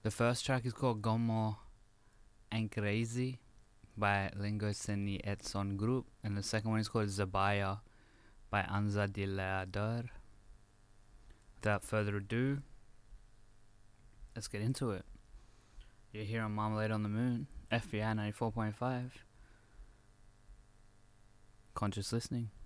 The first track is called Gomo Ancrazy by Lingos and the Edson Group, and the second one is called Zabaya by Anza de Leador. Without further ado, let's get into it. You're here on Marmalade on the Moon, FBI 94.5. Conscious listening.